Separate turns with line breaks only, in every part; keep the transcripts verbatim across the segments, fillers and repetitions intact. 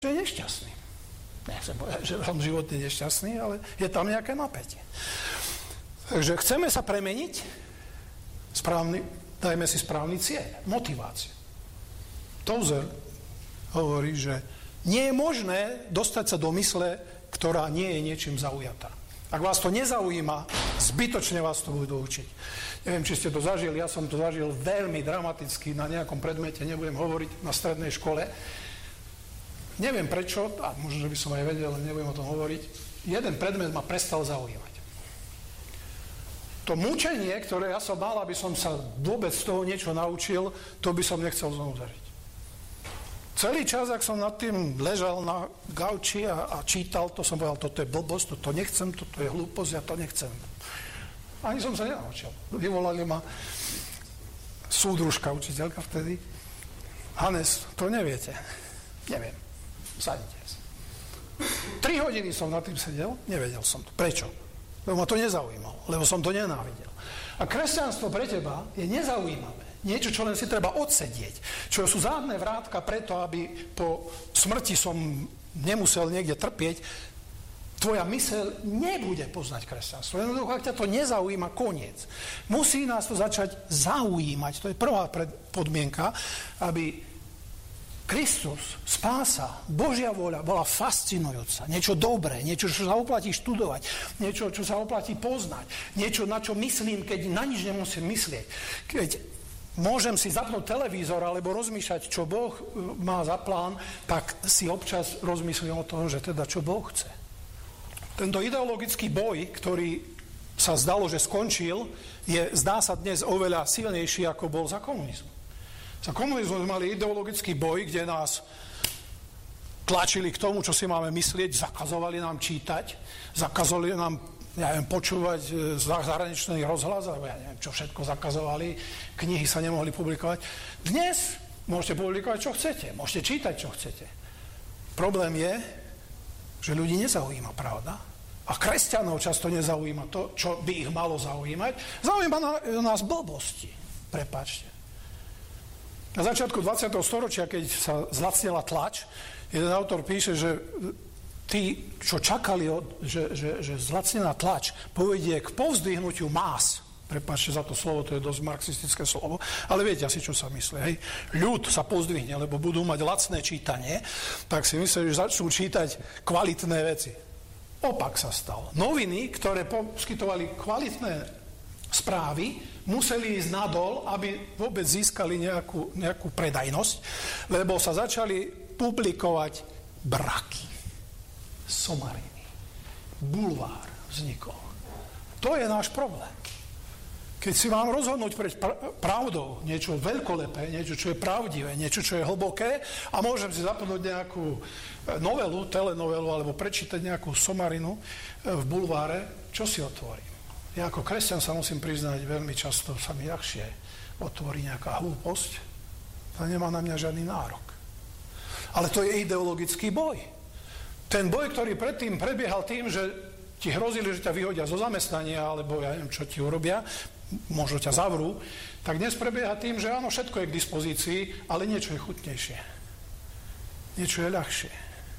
že je nešťastný. Nechcem povedať, že som životne nešťastný, ale je tam nejaké napätie. Takže chceme sa premeniť, správny, dajme si správny cieľ, motiváciu. Tozer hovorí, že nie je možné dostať sa do mysle, ktorá nie je niečím zaujatá. Ak vás to nezaujíma, zbytočne vás to budú učiť. Neviem, či ste to zažili, ja som to zažil veľmi dramaticky na nejakom predmete, nebudem hovoriť, na strednej škole. Neviem prečo, a možno, že by som aj vedel, ale nebudem o tom hovoriť, jeden predmet ma prestal zaujímať. To mučenie, ktoré ja som mal, aby som sa vôbec z toho niečo naučil, to by som nechcel znovu zažiť. Celý čas, ak som nad tým ležal na gauči a, a čítal, to som povedal, toto je blbosť, toto nechcem, toto je hlúposť, ja to nechcem. Ani som sa nenaučil. Vyvolali ma súdružka, učiteľka vtedy. Hannes, to neviete. Neviem. Sadite sa. Tri hodiny som nad tým sedel, nevedel som to. Prečo? Lebo ma to nezaujímalo, lebo som to nenávidel. A kresťanstvo pre teba je nezaujímavé. Niečo, čo len si treba odsedieť. Čo sú zádne vrátka preto, aby po smrti som nemusel niekde trpieť. Tvoja myseľ nebude poznať kresťanstvo. Jednoducho, ak ťa to nezaujíma, koniec. Musí nás to začať zaujímať. To je prvá podmienka, aby Kristus, spása, Božia vôľa bola fascinujúca. Niečo dobré, niečo, čo sa oplatí študovať, niečo, čo sa oplatí poznať, niečo, na čo myslím, keď na nič nemusím myslieť. Keď môžem si zapnúť televízor alebo rozmýšľať, čo Boh má za plán, tak si občas rozmyslím o tom, že teda čo Boh chce. Tento ideologický boj, ktorý sa zdalo, že skončil, je, zdá sa dnes oveľa silnejší, ako bol za komunizmu. Za komunizmu mali ideologický boj, kde nás tlačili k tomu, čo si máme myslieť, zakazovali nám čítať, zakazovali nám, ja neviem, počúvať zahraničný rozhlas, alebo ja neviem, čo všetko zakazovali, knihy sa nemohli publikovať. Dnes môžete publikovať, čo chcete, môžete čítať, čo chcete. Problém je, že ľudí nezaujíma pravda. A kresťanov často nezaujíma to, čo by ich malo zaujímať. Zaujíma nás blbosti. Prepáčte. Na začiatku dvadsiateho storočia, keď sa zlacnila tlač, jeden autor píše, že tí, čo čakali, že, že, že zlacnená tlač povedie k povzdvihnutiu más, prepáčte za to slovo, to je dosť marxistické slovo, ale viete asi, čo sa myslí. Hej? Ľud sa pozdvihne, lebo budú mať lacné čítanie, tak si myslí, že začnú čítať kvalitné veci. Opak sa stal. Noviny, ktoré poskytovali kvalitné správy, museli ísť nadol, aby vôbec získali nejakú, nejakú predajnosť, lebo sa začali publikovať braky, somariny, bulvár vznikol. To je náš problém. Keď si mám rozhodnúť pred pravdou, niečo veľkolepé, niečo, čo je pravdivé, niečo, čo je hlboké, a môžem si zapnúť nejakú novelu, telenovelu, alebo prečítať nejakú somarinu v bulváre, čo si otvorím? Ja ako kresťan sa musím priznať, veľmi často sa mi ľahšie otvorí nejaká hlúposť, to nemá na mňa žiadny nárok. Ale to je ideologický boj. Ten boj, ktorý predtým prebiehal tým, že ti hrozili, že ťa vyhodia zo zamestnania, alebo ja neviem, čo ti urobia, možno ťa zavrú, tak dnes prebieha tým, že áno, všetko je k dispozícii, ale niečo je chutnejšie. Niečo je ľahšie.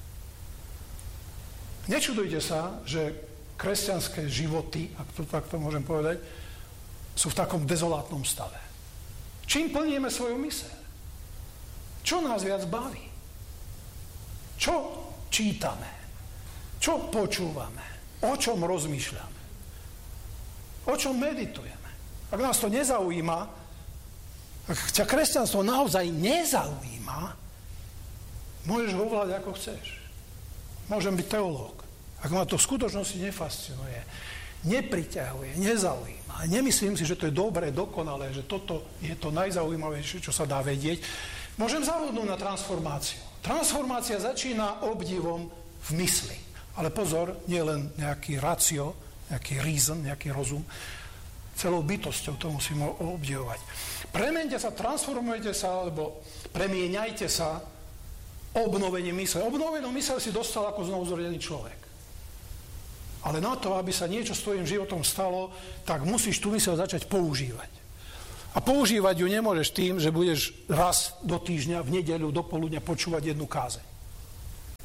Nečudujte sa, že kresťanské životy, ak to takto môžem povedať, sú v takom dezolátnom stave. Čím plníme svoju myseľ? Čo nás viac baví? Čo čítame? Čo počúvame? O čom rozmýšľame? O čom meditujeme? Ak nás to nezaujíma, ak ťa kresťanstvo naozaj nezaujíma, môžeš ho volať ako chceš. Môžem byť teológ. Ak ma to v skutočnosti nefascinuje, nepriťahuje, nezaujíma, nemyslím si, že to je dobré, dokonalé, že toto je to najzaujímavejšie, čo sa dá vedieť, môžem zavodnúť na transformáciu. Transformácia začína obdivom v mysli. Ale pozor, nie len nejaký racio, nejaký reason, nejaký rozum, celou bytosťou to musíme obdivovať. Premente sa, transformujete sa, alebo premieňajte sa obnovením mysle. Obnovenú mysle si dostal ako znovuzrodený človek. Ale na to, aby sa niečo s tvojím životom stalo, tak musíš tú myseľ začať používať. A používať ju nemôžeš tým, že budeš raz do týždňa, v nedeľu, do poludňa počúvať jednu kázeň.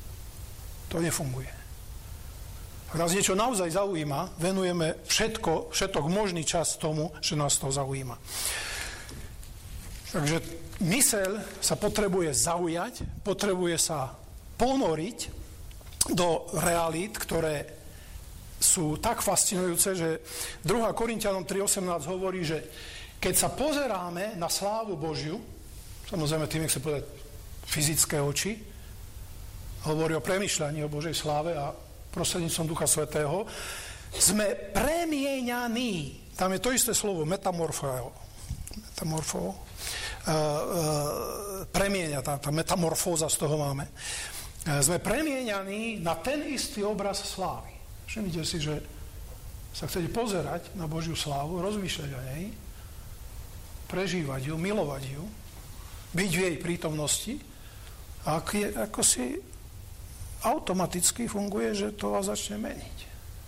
To nefunguje. Ak nás niečo naozaj zaujíma, venujeme všetko, všetok možný čas tomu, že nás to zaujíma. Takže myseľ sa potrebuje zaujať, potrebuje sa ponoriť do realít, ktoré sú tak fascinujúce, že druhá Korinťanom tri osemnásť hovorí, že keď sa pozeráme na slávu Božiu, samozrejme tým, jak sa povedať, fyzické oči, hovorí o premýšľaní o Božej sláve a prostredníctvom Ducha Svätého, sme premieňaní. Tam je to isté slovo, metamorfo. Metamorfo. Uh, uh, premieňa, tá, tá metamorfóza z toho máme. Uh, sme premieňaní na ten istý obraz slávy. Všimnite si, že sa chcete pozerať na Božiu slávu, rozmýšľať o nej, prežívať ju, milovať ju, byť v jej prítomnosti, a ako si automaticky funguje, že to vás začne meniť.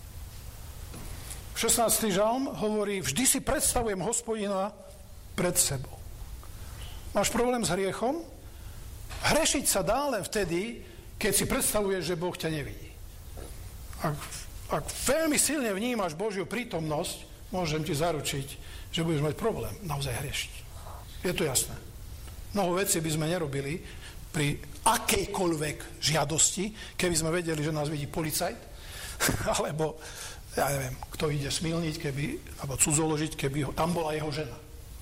šestnásty žalm hovorí, vždy si predstavujem Hospodina pred sebou. Máš problém s hriechom? Hrešiť sa dá len vtedy, keď si predstavuješ, že Boh ťa nevidí. Ak, ak veľmi silne vnímaš Božiu prítomnosť, môžem ti zaručiť, že budeš mať problém naozaj hrešiť. Je to jasné. Mnoho vecí by sme nerobili pri akejkoľvek žiadosti, keby sme vedeli, že nás vidí policajt, alebo, ja neviem, kto ide smilniť, keby, alebo cudzoložiť, keby ho, tam bola jeho žena.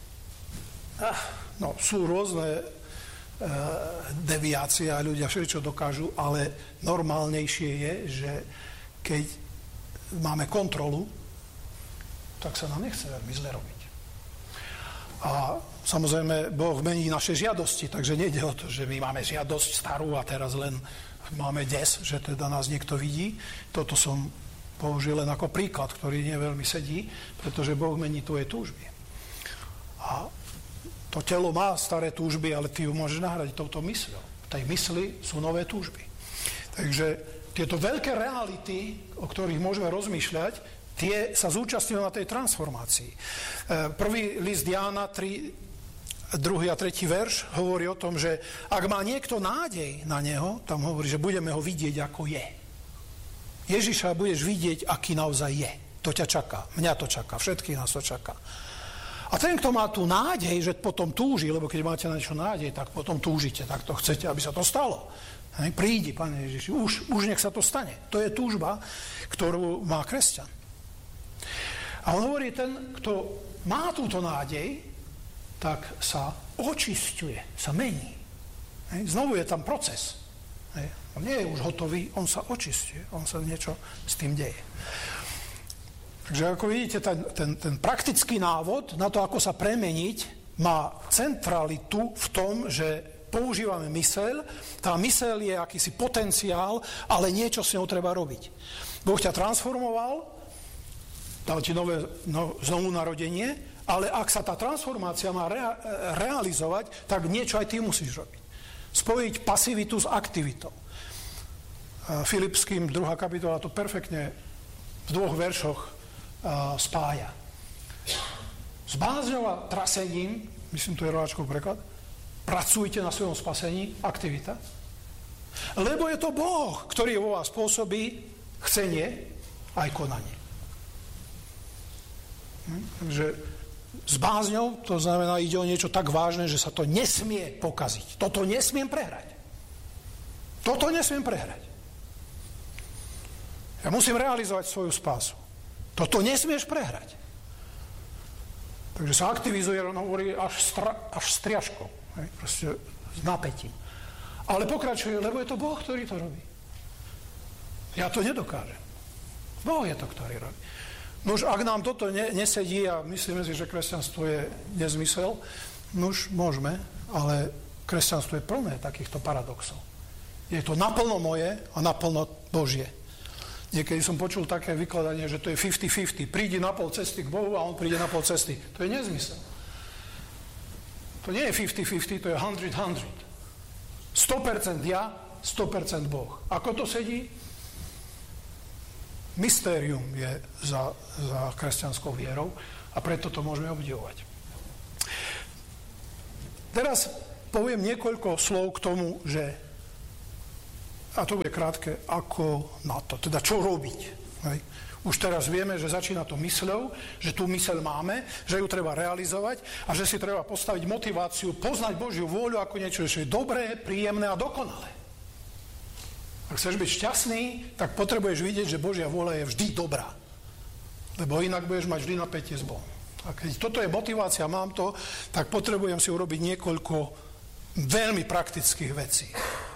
Ah, no, sú rôzne e, deviácie a ľudia všetko dokážu, ale normálnejšie je, že keď máme kontrolu, tak sa nám nechce veľmi zle robiť. A samozrejme, Boh mení naše žiadosti, takže nejde o to, že my máme žiadosť starú a teraz len máme des, že teda nás niekto vidí. Toto som použil len ako príklad, ktorý nie veľmi sedí, pretože Boh mení tvoje túžby. A to telo má staré túžby, ale ty ju môžeš nahradiť touto mysľou. V tej mysli sú nové túžby. Takže tieto veľké reality, o ktorých môžeme rozmýšľať, tie sa zúčastňujú na tej transformácii. Prvý list Jána, tri, druhý a tretí verš, hovorí o tom, že ak má niekto nádej na neho, tam hovorí, že budeme ho vidieť, ako je. Ježiša budeš vidieť, aký naozaj je. To ťa čaká. Mňa to čaká. Všetkých nás to čaká. A ten, kto má tú nádej, že potom túži, lebo keď máte na niečo nádej, tak potom túžite, tak to chcete, aby sa to stalo. Hej, prídi, Pane Ježiši, už, už nech sa to stane. To je túžba, ktorú má kresťan. A on hovorí, ten, kto má túto nádej, tak sa očisťuje, sa mení. Hej, znovu je tam proces. Hej, on nie je už hotový, on sa očisťuje, on sa niečo s tým deje. Takže ako vidíte, ten, ten, ten praktický návod na to, ako sa premeniť, má centralitu v tom, že používame myseľ. Tá myseľ je akýsi potenciál, ale niečo s ňou treba robiť. Boh ťa transformoval, dal ti nové no, znovu narodenie, ale ak sa tá transformácia má rea- realizovať, tak niečo aj ty musíš robiť. Spojiť pasivitu s aktivitou. Filipským druhá kapitola to perfektne v dvoch veršoch uh, spája. S bázňou a trasením, myslím, to je roháčkov preklad, pracujte na svojom spasení, aktivita. Lebo je to Boh, ktorý vo vás spôsobí chcenie aj konanie. Hm? Takže s bázňou, to znamená, ide o niečo tak vážne, že sa to nesmie pokaziť. Toto nesmiem prehrať. Toto nesmiem prehrať. Ja musím realizovať svoju spásu. Toto nesmieš prehrať. Takže sa aktivizuje, on hovorí, až, stra, až striažkou. Hej? Proste s napätím. Ale pokračuje, lebo je to Boh, ktorý to robí. Ja to nedokážem. Boh je to, ktorý robí. Nož, ak nám toto ne, nesedí a myslíme si, že kresťanstvo je nezmysel, nož, môžeme, ale kresťanstvo je plné takýchto paradoxov. Je to naplno moje a naplno Božie. Niekedy som počul také vykladanie, že to je päťdesiat päťdesiat. Prídi na pol cesty k Bohu a on príde na pol cesty. To je nezmysel. To nie je päťdesiat päťdesiat, to je sto sto. sto percent ja, sto percent Boh. Ako to sedí? Mystérium je za, za kresťanskou vierou a preto to môžeme obdivovať. Teraz poviem niekoľko slov k tomu, že a to bude krátke, ako na to, teda čo robiť. Hej. Už teraz vieme, že začína to mysľou, že tú myseľ máme, že ju treba realizovať a že si treba postaviť motiváciu, poznať Božiu vôľu ako niečo, čo je dobré, príjemné a dokonalé. Ak chceš byť šťastný, tak potrebuješ vidieť, že Božia vôľa je vždy dobrá. Lebo inak budeš mať vždy napätie s Bohom. A keď toto je motivácia, mám to, tak potrebujem si urobiť niekoľko veľmi praktických vecí.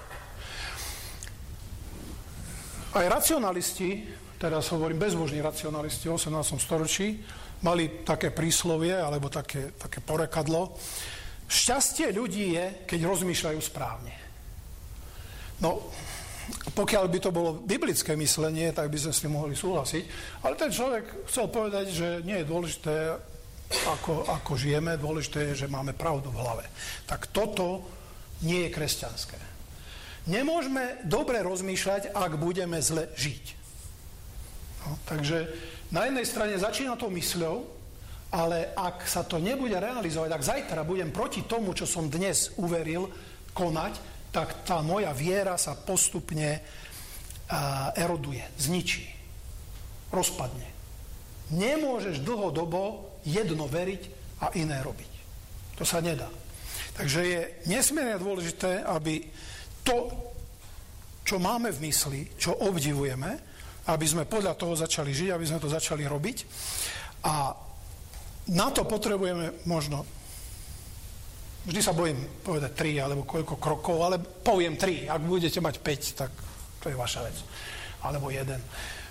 Aj racionalisti, teraz hovorím bezbožní racionalisti v osemnástom storočí, mali také príslovie, alebo také, také porekadlo. Šťastie ľudí je, keď rozmýšľajú správne. No, pokiaľ by to bolo biblické myslenie, tak by sme s tým mohli súhlasiť. Ale ten človek chcel povedať, že nie je dôležité, ako, ako žijeme, dôležité je, že máme pravdu v hlave. Tak toto nie je kresťanské. Nemôžeme dobre rozmýšľať, ak budeme zle žiť. No, takže na jednej strane začína to mysľou, ale ak sa to nebude realizovať, ak zajtra budem proti tomu, čo som dnes uveril, konať, tak tá moja viera sa postupne uh, eroduje, zničí, rozpadne. Nemôžeš dlhodobo jedno veriť a iné robiť. To sa nedá. Takže je nesmierne dôležité, aby to, čo máme v mysli, čo obdivujeme, aby sme podľa toho začali žiť, aby sme to začali robiť. A na to potrebujeme možno, vždy sa bojím povedať tri alebo koľko krokov, ale poviem tri. Ak budete mať päť, tak to je vaša vec. Alebo jeden.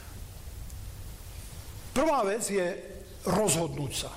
Prvá vec je rozhodnúť sa.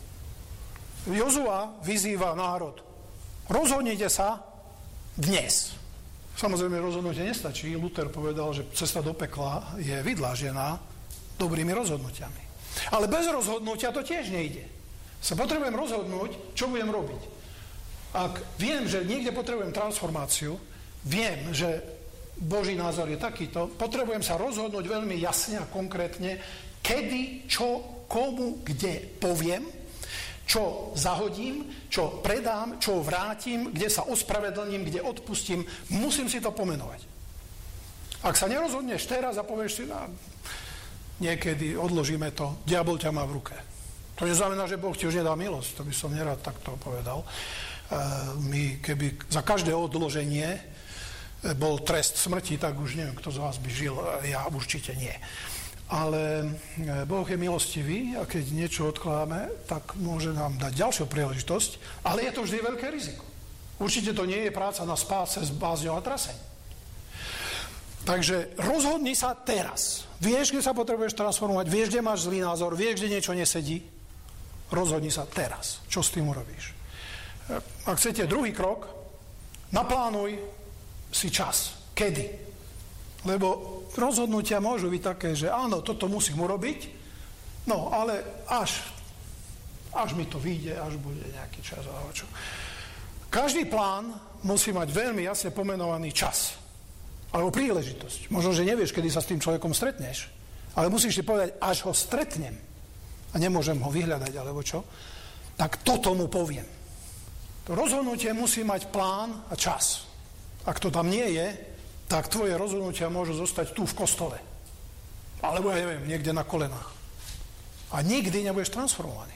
Jozua vyzýva národ. Rozhodnite sa dnes. Samozrejme, rozhodnutie nestačí. Luther povedal, že cesta do pekla je vydlážená dobrými rozhodnutiami. Ale bez rozhodnutia to tiež nejde. Sa potrebujem rozhodnúť, čo budem robiť. Ak viem, že niekde potrebujem transformáciu, viem, že Boží názor je takýto, potrebujem sa rozhodnúť veľmi jasne a konkrétne, kedy, čo, komu, kde poviem, čo zahodím, čo predám, čo vrátim, kde sa ospravedlním, kde odpustím, musím si to pomenovať. Ak sa nerozhodneš teraz a povieš si, no, niekedy odložíme to, diabol ťa má v ruke. To neznamená, že Boh ti už nedá milosť, to by som nerad takto povedal. My, keby za každé odloženie bol trest smrti, tak už neviem, kto z vás by žil, ja určite nie. Ale Boh je milostivý a keď niečo odkladáme, tak môže nám dať ďalšiu príležitosť, ale je to vždy veľké riziko. Určite to nie je práca na spáse s bázňou a traseň. Takže rozhodni sa teraz. Vieš, kde sa potrebuješ transformovať, vieš, kde máš zlý názor, vieš, kde niečo nesedí. Rozhodni sa teraz. Čo s tým urobíš? Ak chcete druhý krok, naplánuj si čas. Kedy? Lebo rozhodnutia môžu byť také, že áno, toto musím urobiť, no ale až, až mi to vyjde, až bude nejaký čas. Alebo čo. Každý plán musí mať veľmi jasne pomenovaný čas. Alebo príležitosť. Možno, že nevieš, kedy sa s tým človekom stretneš, ale musíš si povedať, až ho stretnem a nemôžem ho vyhľadať, alebo čo, tak toto mu poviem. To rozhodnutie musí mať plán a čas. Ak to tam nie je, tak tvoje rozhodnutia môžu zostať tu v kostole. Alebo, ja neviem, niekde na kolenách. A nikdy nebudeš transformovaný.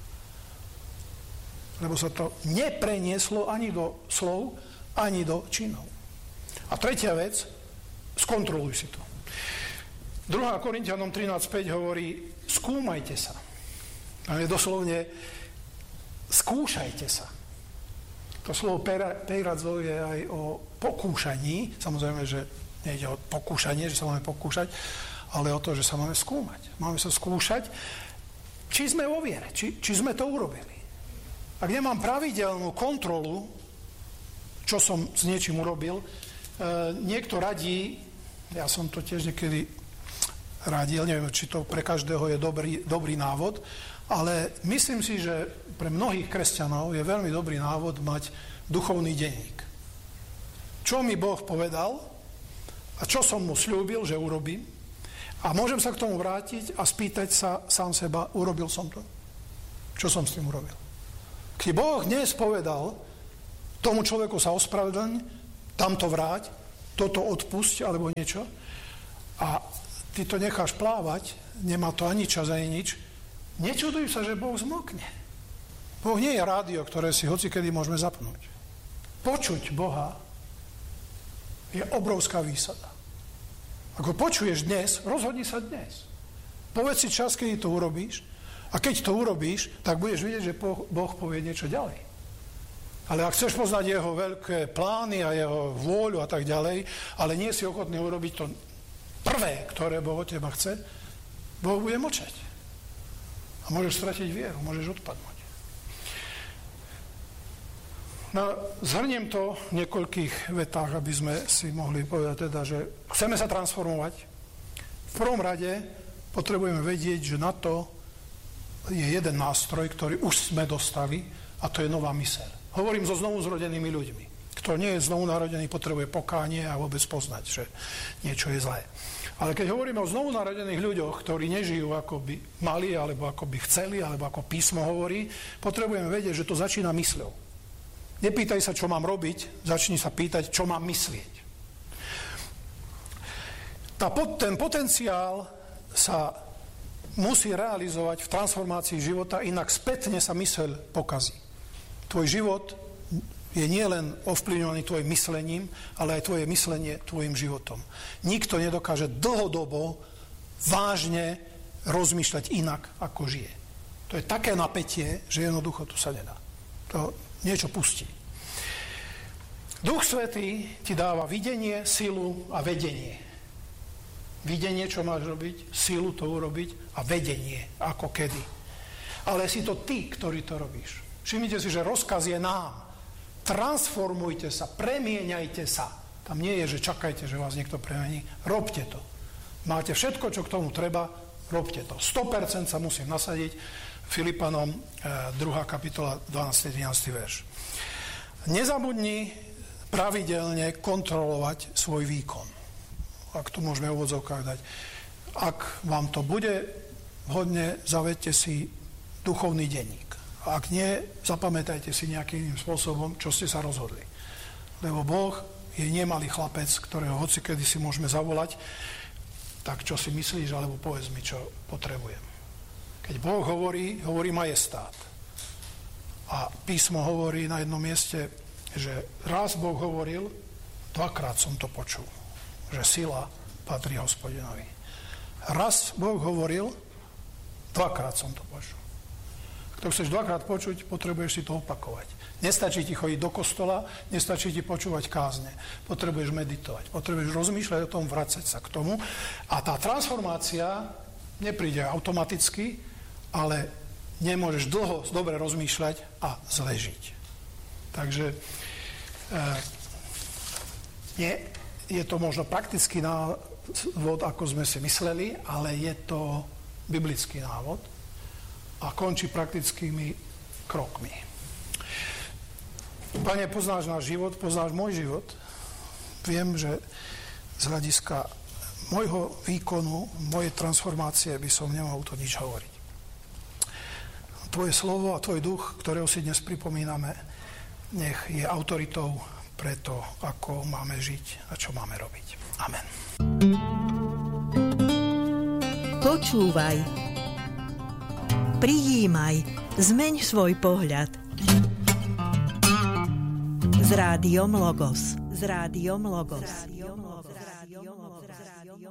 Lebo sa to neprenieslo ani do slov, ani do činov. A tretia vec, skontroluj si to. druhá Korinťanom trinásť päť hovorí, skúmajte sa. A je doslovne, skúšajte sa. To slovo peiradzo je aj o pokúšaní. Samozrejme, že nejde o pokúšanie, že sa máme pokúšať, ale o to, že sa máme skúmať. Máme sa skúšať, či sme vo viere, či, či sme to urobili. Ak nemám pravidelnú kontrolu, čo som s niečím urobil, e, niekto radí, ja som to tiež niekedy radil, neviem, či to pre každého je dobrý, dobrý návod, ale myslím si, že pre mnohých kresťanov je veľmi dobrý návod mať duchovný denník. Čo mi Boh povedal a čo som mu sľúbil, že urobím, a môžem sa k tomu vrátiť a spýtať sa sám seba, urobil som to? Čo som s tým urobil? Keď Boh dnes povedal, tomu človeku sa ospravedlň, tam to vráť, toto odpusť, alebo niečo. A ty to necháš plávať, nemá to ani čas, ani nič. Nečuduj sa, že Boh zmokne. Boh nie je rádio, ktoré si hocikedy môžeme zapnúť. Počuť Boha je obrovská výsada. Ako počuješ dnes, rozhodni sa dnes. Povedz si čas, kedy to urobíš, a keď to urobíš, tak budeš vidieť, že Boh povie niečo ďalej. Ale ak chceš poznať jeho veľké plány a jeho vôľu a tak ďalej, ale nie si ochotný urobiť to prvé, ktoré Boh od teba chce, Boh bude mlčať. A môžeš stratiť vieru, môžeš odpadnúť. No, zhrniem to v niekoľkých vetách, aby sme si mohli povedať teda, že chceme sa transformovať. V prvom rade potrebujeme vedieť, že na to je jeden nástroj, ktorý už sme dostali, a to je nová myseľ. Hovorím so znovuzrodenými ľuďmi. Kto nie je znovunarodený, potrebuje pokánie a vôbec poznať, že niečo je zlé. Ale keď hovoríme o znovunarodených ľuďoch, ktorí nežijú ako by mali, alebo ako by chceli, alebo ako písmo hovorí, potrebujeme vedieť, že to začína mysľou. Nepýtaj sa, čo mám robiť, začni sa pýtať, čo mám myslieť. Tá, ten potenciál sa musí realizovať v transformácii života, inak spätne sa myseľ pokazí. Tvoj život je nielen ovplyvňovaný tvojim myslením, ale aj tvoje myslenie tvojim životom. Nikto nedokáže dlhodobo vážne rozmýšľať inak, ako žije. To je také napätie, že jednoducho to sa nedá. To niečo pustí. Duch Svätý ti dáva videnie, silu a vedenie. Videnie, čo máš robiť, silu to urobiť a vedenie, ako kedy. Ale si to ty, ktorý to robíš. Všimnite si, že rozkaz je nám. Transformujte sa, premieňajte sa. Tam nie je, že čakajte, že vás niekto premení. Robte to. Máte všetko, čo k tomu treba, robte to. sto percent sa musím nasadiť. Filipanom druhá kapitola dvanásty trinásty verš. Nezabudni pravidelne kontrolovať svoj výkon. Ak to môžeme v úvodzovkách dať. Ak vám to bude vhodne, zavedte si duchovný denník. Ak nie, zapamätajte si nejakým spôsobom, čo ste sa rozhodli. Lebo Boh je nemalý chlapec, ktorého hocikedy si môžeme zavolať, tak čo si myslíš, alebo povedz mi, čo potrebujem. Keď Boh hovorí, hovorí majestát. A písmo hovorí na jednom mieste, že raz Boh hovoril, dvakrát som to počul, že sila patrí Hospodinovi. Raz Boh hovoril, dvakrát som to počul. Ak to chceš dvakrát počuť, potrebuješ si to opakovať. Nestačí ti chodiť do kostola, nestačí ti počúvať kázne. Potrebuješ meditovať, potrebuješ rozmýšľať o tom, vracať sa k tomu. A tá transformácia nepríde automaticky, ale nemôžeš dlho dobre rozmýšľať a zležiť. Takže e, nie, je to možno praktický návod, ako sme si mysleli, ale je to biblický návod a končí praktickými krokmi. Pane, poznáš náš život, poznáš môj život. Viem, že z hľadiska môjho výkonu, mojej transformácie by som nemohol to nič hovoriť. Tvoje slovo a tvoj duch, ktorého si dnes pripomíname, nech je autoritou pre to, ako máme žiť a čo máme robiť. Amen.
Počúvaj. Prijímaj. Zmeň svoj pohľad. S rádiom Logos. S rádiom Logos.